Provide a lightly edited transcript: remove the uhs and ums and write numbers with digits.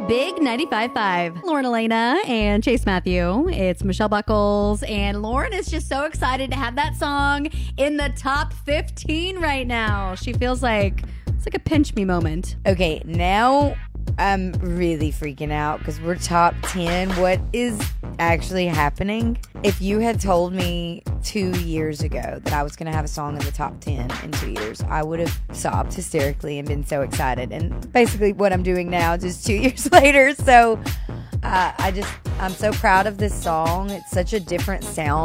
Big 95.5. Lauren Elena and Chase Matthew. It's Michelle Buckles. And Lauren is just so excited to have that song in the top 15 right now. She feels like it's like a pinch me moment. Okay, now I'm really freaking out because we're top 10. What is actually happening? If you had told me 2 years ago that I was going to have a song in the top 10 in 2 years, I would have sobbed hysterically and been so excited. And basically what I'm doing now, just 2 years later. So I'm so proud of this song. It's such a different sound